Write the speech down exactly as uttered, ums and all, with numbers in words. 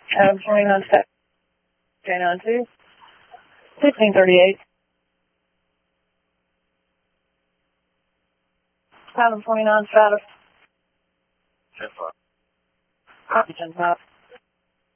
Adam twenty-nine, J nine two, sixteen thirty-eight. Adam twenty-nine, status. ten five. Copy, ten five.